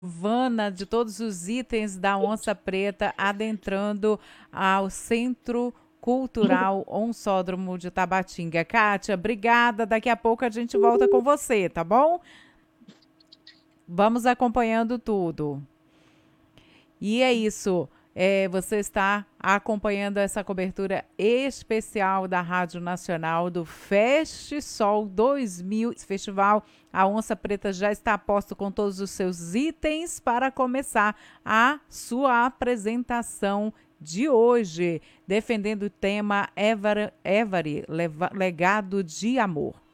caravana de todos os itens da Onça Preta adentrando ao Centro Cultural Onsódromo de Tabatinga. Kátia, obrigada. Daqui a pouco a gente volta com você, tá bom? Vamos acompanhando tudo. E é isso. Você está acompanhando essa cobertura especial da Rádio Nacional do Feste Sol 2000. Esse festival, a Onça Preta já está a posto com todos os seus itens para começar a sua apresentação de hoje, defendendo o tema Every, Legado de Amor.